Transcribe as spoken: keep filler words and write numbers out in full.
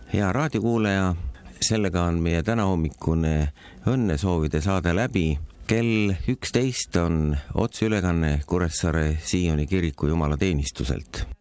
hea raadiokuulaja, sellega on meie tänahommikune õnnesoovide saade läbi. Kell üksteist on otseülekanne Kuressaare Sioni kiriku jumalateenistuselt.